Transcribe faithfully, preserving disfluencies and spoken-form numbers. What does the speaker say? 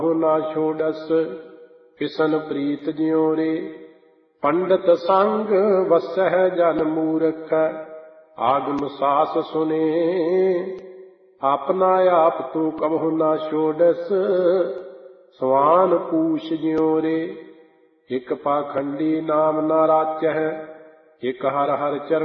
ਨਾ ਛੋੜਸ ਕਿਸਨ ਪ੍ਰੀਤ ਜਿਉ ਰੇ। ਪੰਡਤ ਸੰਗ ਵਸਹਿ ਜਨ ਮੂਰਖ ਆਗਮ ਸਾਸ ਸੁਨੇ। ਆਪਨਾ ਆਪ ਤੂੰ ਕਬਹੁ ਨਾ ਛੋੜਸ ਸਵਾਨ ਪੂਛ ਜਿਉ ਰੇ। ਇਕ ਪਾਖੰਡੀ ਨਾਮ ਨਾ ਰਾਚਹਿ ਇਕ ਹਰਿ ਹਰਿ ਚਰਨ